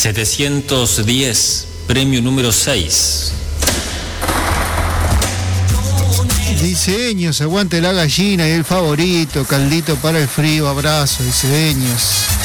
710, premio número 6. Dice Eños, aguante la gallina y el favorito, caldito para el frío, abrazo, dice Eños.